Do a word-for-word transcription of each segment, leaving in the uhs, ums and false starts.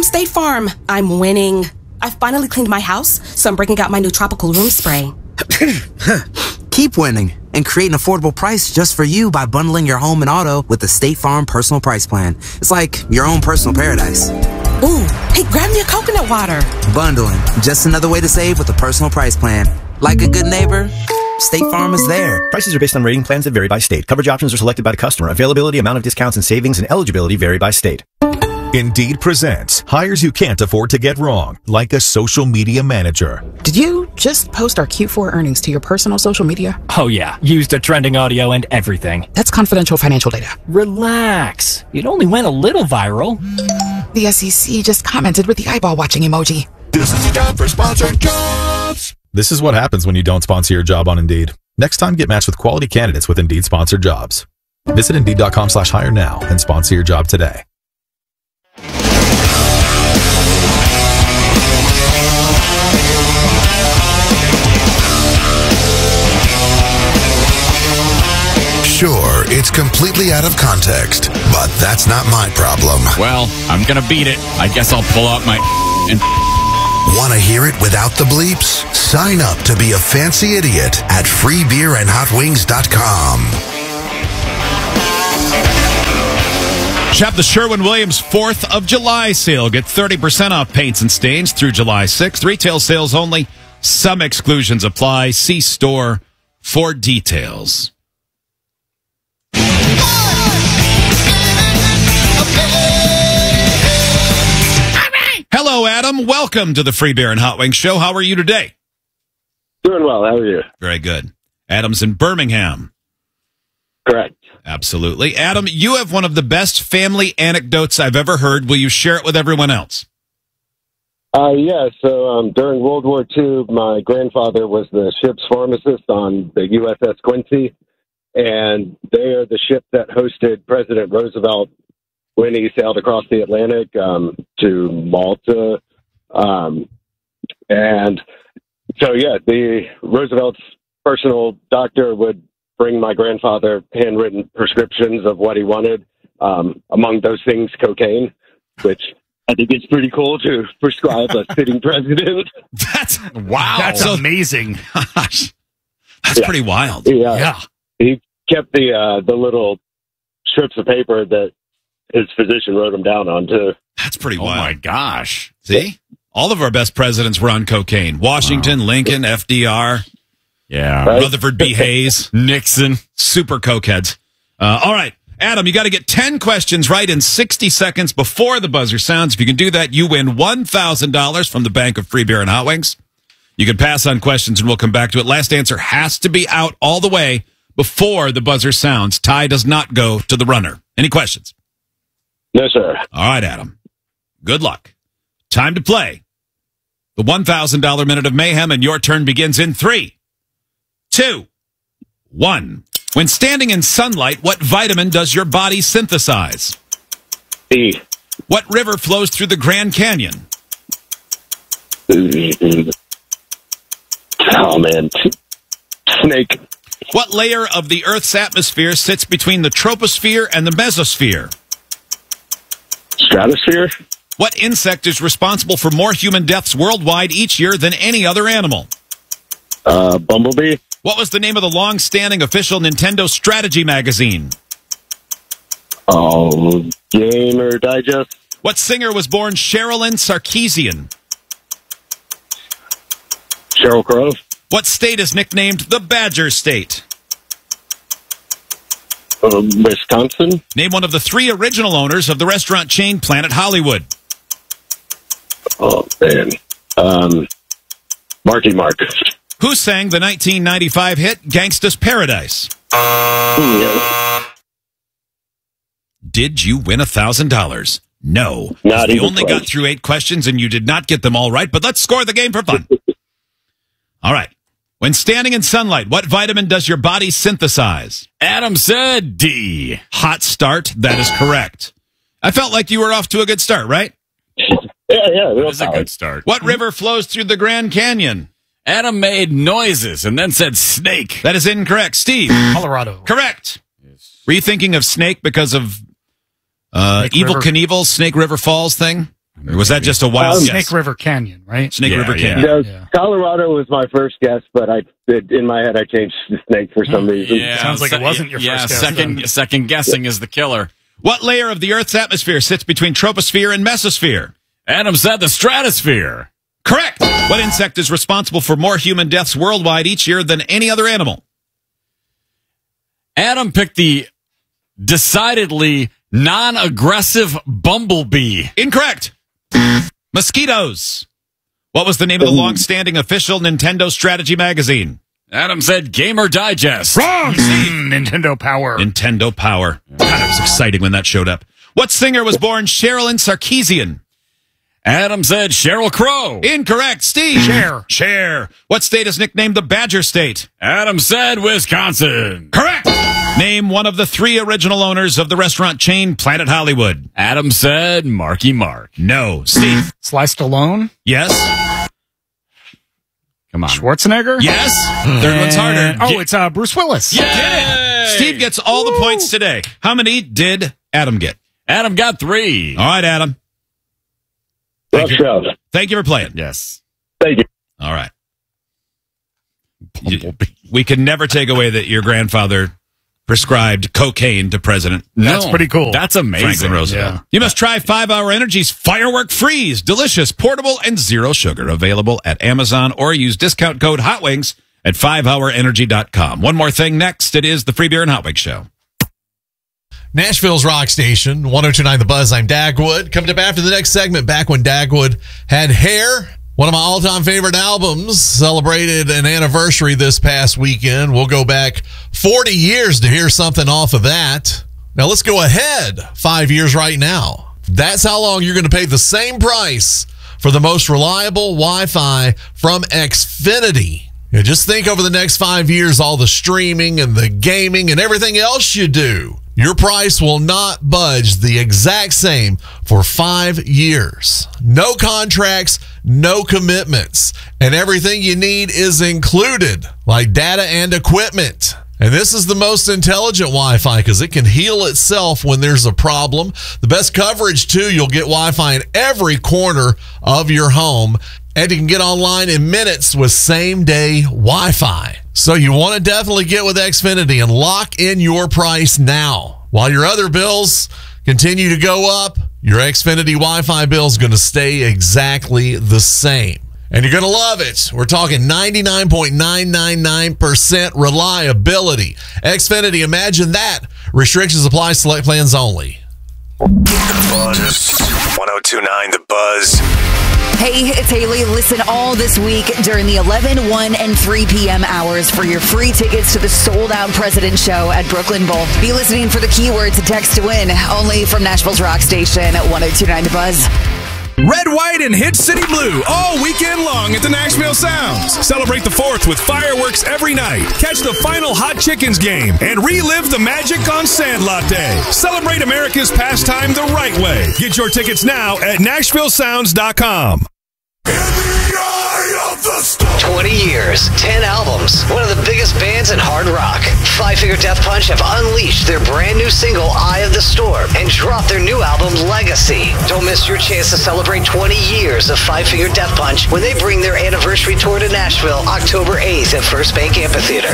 State Farm. I'm winning. I finally cleaned my house, so I'm breaking out my new tropical room spray. Keep winning and create an affordable price just for you by bundling your home and auto with the State Farm Personal Price Plan. It's like your own personal paradise. Ooh, hey, grab me a coconut water. Bundling, just another way to save with a personal price plan. Like a good neighbor, State Farm is there. Prices are based on rating plans that vary by state. Coverage options are selected by the customer. Availability, amount of discounts and savings, and eligibility vary by state. Indeed presents hires you can't afford to get wrong, like a social media manager. Did you just post our Q four earnings to your personal social media? Oh yeah, used the trending audio and everything. That's confidential financial data. Relax. It only went a little viral. The S E C just commented with the eyeball watching emoji. This is the job for sponsored jobs. This is what happens when you don't sponsor your job on Indeed. Next time, get matched with quality candidates with Indeed sponsored jobs. Visit Indeed.com slash hire now and sponsor your job today. Sure, it's completely out of context, but that's not my problem. Well, I'm gonna beat it. I guess I'll pull out my and... Want to hear it without the bleeps? Sign up to be a fancy idiot at free beer and hot wings dot com. Shop the Sherwin-Williams fourth of July sale. Get thirty percent off paints and stains through July sixth. Retail sales only. Some exclusions apply. See store for details. Hello, Adam. Welcome to the Free Beer and Hot Wings Show. How are you today? Doing well. How are you? Very good. Adam's in Birmingham. Correct. Absolutely. Adam, you have one of the best family anecdotes I've ever heard. Will you share it with everyone else? Uh, yeah, so um, during World War Two, my grandfather was the ship's pharmacist on the U S S Quincy, and they are the ship that hosted President Roosevelt when he sailed across the Atlantic um, to Malta. Um, and so, yeah, the Roosevelt's personal doctor would bring my grandfather handwritten prescriptions of what he wanted. Um, among those things, cocaine, which I think is pretty cool to prescribe a sitting president. That's wow. That's so, amazing. Gosh, that's yeah. pretty wild. Yeah. Yeah. He kept the uh, the little strips of paper that his physician wrote him down on, too. That's pretty Oh, wild. my gosh. See? All of our best presidents were on cocaine. Washington, wow. Lincoln, F D R. Yeah. Right? Rutherford B. Hayes. Nixon. Super cokeheads. Uh, all right. Adam, you got to get ten questions right in sixty seconds before the buzzer sounds. If you can do that, you win one thousand dollars from the Bank of Free Beer and Hot Wings. You can pass on questions, and we'll come back to it. Last answer has to be out all the way before the buzzer sounds. Tie does not go to the runner. Any questions? No, sir. All right, Adam. Good luck. Time to play. The one thousand dollars Minute of Mayhem, and your turn begins in three, two, one. When standing in sunlight, what vitamin does your body synthesize? D. What river flows through the Grand Canyon? Oh, man. Snake. What layer of the Earth's atmosphere sits between the troposphere and the mesosphere? Stratosphere. What insect is responsible for more human deaths worldwide each year than any other animal? Uh, Bumblebee. What was the name of the long-standing official Nintendo strategy magazine? Oh, Gamer Digest. What singer was born Sherilyn Sarkeesian? Sheryl Crow. What state is nicknamed the Badger State? Uh, Wisconsin. Name one of the three original owners of the restaurant chain Planet Hollywood. Oh, man. Um, Marky Mark. Who sang the nineteen ninety-five hit Gangsta's Paradise? Yeah. Did you win one thousand dollars? No. Not you even only close. got through eight questions and you did not get them all right, but let's score the game for fun. All right. When standing in sunlight, what vitamin does your body synthesize? Adam said D. Hot start. That is correct. I felt like you were off to a good start, right? Yeah, yeah. Real That's a solid. good start. What river flows through the Grand Canyon? Adam made noises and then said snake. That is incorrect. Steve? Colorado. Correct. Were you thinking of Snake because of uh, Snake Evil River. Knievel, Snake River Falls thing? Or was that just a wild Um, guess? Snake River Canyon, right? Snake Yeah, River yeah. Canyon. No, Colorado was my first guess, but I it, in my head I changed to Snake for some reason. Yeah, Sounds like it se- wasn't your yeah, first guess, second, then. second guessing is the killer. What layer of the Earth's atmosphere sits between troposphere and mesosphere? Adam said the stratosphere. Correct. What insect is responsible for more human deaths worldwide each year than any other animal? Adam picked the decidedly non-aggressive bumblebee. Incorrect. Mosquitoes. What was the name of the long-standing official Nintendo strategy magazine? Adam said Gamer Digest. Wrong! Nintendo Power. Nintendo Power. God, it was exciting when that showed up. What singer was born Sherilyn Sarkeesian? Adam said Sheryl Crow. Incorrect. Steve. Cher. Cher. What state is nicknamed the Badger State? Adam said Wisconsin. Correct. Name one of the three original owners of the restaurant chain Planet Hollywood. Adam said Marky Mark. No. Steve. Sly Stallone. Yes. Come on. Schwarzenegger. Yes. Third one's harder. Oh, it's uh, Bruce Willis. You did it. Steve gets all the points today. How many did Adam get? Adam got three. All right, Adam. Rough show. Thank you for playing. Yes. Thank you. All right. You- we can never take away that your grandfather prescribed cocaine to President That's pretty cool. That's amazing. Franklin Roosevelt. Yeah. You must try five hour Energy's Firework Freeze. Delicious, portable, and zero sugar. Available at Amazon or use discount code HOTWINGS at five hour energy dot com. One more thing next. It is the Free Beer and Hot Wings Show. Nashville's rock station, one oh two point nine The Buzz. I'm Dagwood. Coming up after the next segment, back when Dagwood had hair. One of my all-time favorite albums celebrated an anniversary this past weekend. We'll go back forty years to hear something off of that. Now let's go ahead five years right now. That's how long you're going to pay the same price for the most reliable Wi-Fi from Xfinity. Yeah, just think over the next five years, all the streaming and the gaming and everything else you do. Your price will not budge, the exact same for five years. No contracts, no commitments, and everything you need is included, like data and equipment. And this is the most intelligent Wi-Fi because it can heal itself when there's a problem. The best coverage, too, you'll get Wi-Fi in every corner of your home. And you can get online in minutes with same-day Wi-Fi. So you want to definitely get with Xfinity and lock in your price now. While your other bills continue to go up, your Xfinity Wi-Fi bill is going to stay exactly the same. And you're going to love it. We're talking ninety-nine point nine nine nine percent reliability. Xfinity, imagine that. Restrictions apply, select plans only. The Buzz. one oh two point nine The Buzz. Hey, it's Haley. Listen all this week during the eleven, one, and three p.m. hours for your free tickets to the sold-out President Show at Brooklyn Bowl. Be listening for the keyword to text to win, only from Nashville's rock station at one oh two point nine The Buzz. Red, white, and Hit City Blue all weekend long at the Nashville Sounds. Celebrate the fourth with fireworks every night. Catch the final Hot Chickens game and relive the magic on Sandlot Day. Celebrate America's pastime the right way. Get your tickets now at Nashville Sounds dot com. twenty years, ten albums, one of the biggest bands in hard rock. Five Finger Death Punch have unleashed their brand new single, Eye of the Storm, and dropped their new album, Legacy. Don't miss your chance to celebrate twenty years of Five Finger Death Punch when they bring their anniversary tour to Nashville, October eighth at First Bank Amphitheater.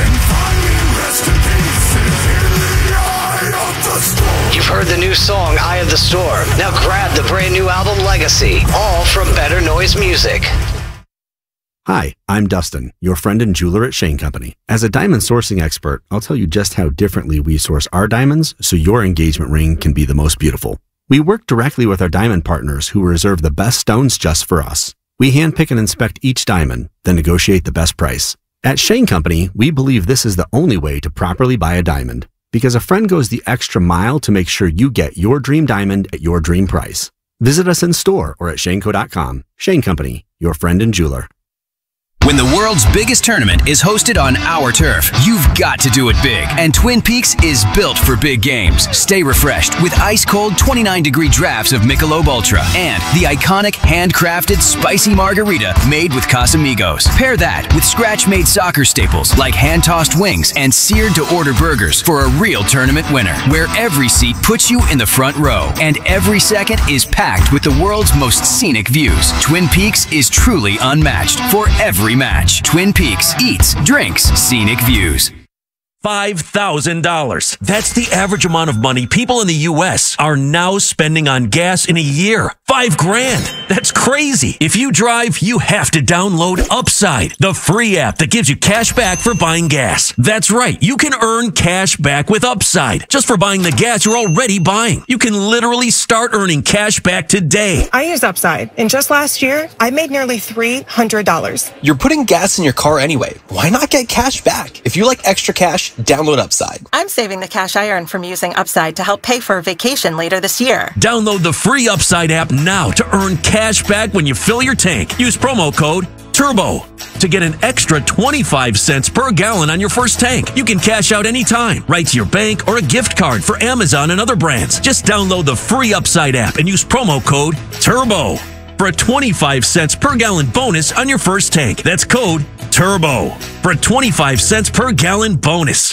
You've heard the new song, Eye of the Storm. Now grab the brand new album, Legacy, all from Better Noise Music. Hi, I'm Dustin, your friend and jeweler at Shane Company. As a diamond sourcing expert, I'll tell you just how differently we source our diamonds so your engagement ring can be the most beautiful. We work directly with our diamond partners who reserve the best stones just for us. We handpick and inspect each diamond, then negotiate the best price. At Shane Company, we believe this is the only way to properly buy a diamond, because a friend goes the extra mile to make sure you get your dream diamond at your dream price. Visit us in store or at shane co dot com. Shane Company, your friend and jeweler. When the world's biggest tournament is hosted on our turf, you've got to do it big. And Twin Peaks is built for big games. Stay refreshed with ice-cold twenty-nine degree drafts of Michelob Ultra and the iconic handcrafted spicy margarita made with Casamigos. Pair that with scratch-made soccer staples like hand-tossed wings and seared-to-order burgers for a real tournament winner, where every seat puts you in the front row and every second is packed with the world's most scenic views. Twin Peaks is truly unmatched for every match. Twin Peaks eats, drinks, scenic views. five thousand dollars. That's the average amount of money people in the U S are now spending on gas in a year. Five grand. That's crazy. If you drive, you have to download Upside, the free app that gives you cash back for buying gas. That's right. You can earn cash back with Upside just for buying the gas you're already buying. You can literally start earning cash back today. I use Upside, and just last year, I made nearly three hundred dollars. You're putting gas in your car anyway. Why not get cash back? If you like extra cash, download Upside. I'm saving the cash I earn from using Upside to help pay for a vacation later this year. Download the free Upside app now to earn cash back when you fill your tank. Use promo code TURBO to get an extra twenty-five cents per gallon on your first tank. You can cash out anytime, right to your bank or a gift card for Amazon and other brands. Just download the free Upside app and use promo code TURBO for a twenty-five cents per gallon bonus on your first tank. That's code TURBO for a twenty-five cents per gallon bonus.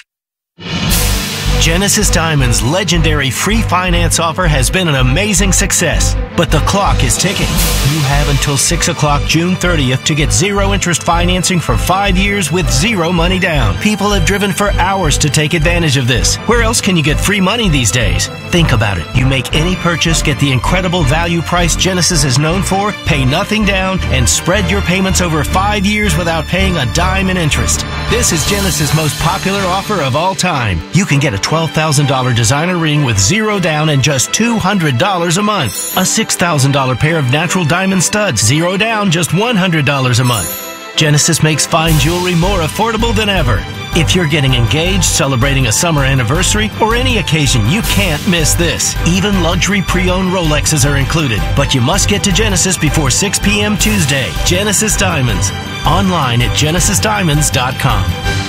Genesis Diamond's legendary free finance offer has been an amazing success, but the clock is ticking. You have until six o'clock June thirtieth to get zero interest financing for five years with zero money down. People have driven for hours to take advantage of this. Where else can you get free money these days? Think about it. You make any purchase, get the incredible value price Genesis is known for, pay nothing down, and spread your payments over five years without paying a dime in interest. This is Genesis' most popular offer of all time. You can get a twelve thousand dollars designer ring with zero down and just two hundred dollars a month. A six thousand dollars pair of natural diamond studs, zero down, just one hundred dollars a month. Genesis makes fine jewelry more affordable than ever. If you're getting engaged, celebrating a summer anniversary, or any occasion, you can't miss this. Even luxury pre-owned Rolexes are included. But you must get to Genesis before six p.m. Tuesday. Genesis Diamonds. Online at genesis diamonds dot com.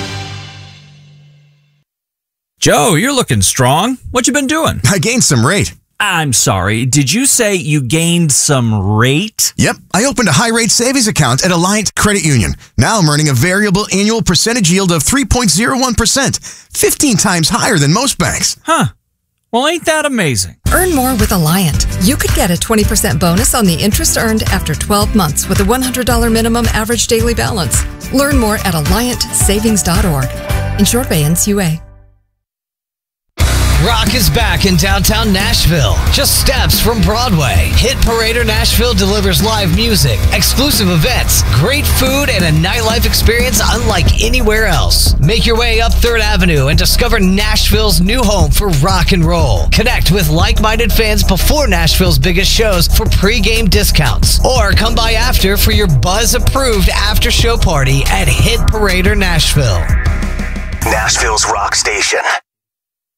Joe, you're looking strong. What you been doing? I gained some rate. I'm sorry. Did you say you gained some rate? Yep. I opened a high-rate savings account at Alliant Credit Union. Now I'm earning a variable annual percentage yield of three point zero one percent, fifteen times higher than most banks. Huh. Well, ain't that amazing? Earn more with Alliant. You could get a twenty percent bonus on the interest earned after twelve months with a one hundred dollars minimum average daily balance. Learn more at alliant savings dot org. Insured by N C U A. Rock is back in downtown Nashville, just steps from Broadway. Hit Parader Nashville delivers live music, exclusive events, great food, and a nightlife experience unlike anywhere else. Make your way up third Avenue and discover Nashville's new home for rock and roll. Connect with like-minded fans before Nashville's biggest shows for pre-game discounts. Or come by after for your Buzz-approved after-show party at Hit Parader Nashville. Nashville's Rock Station.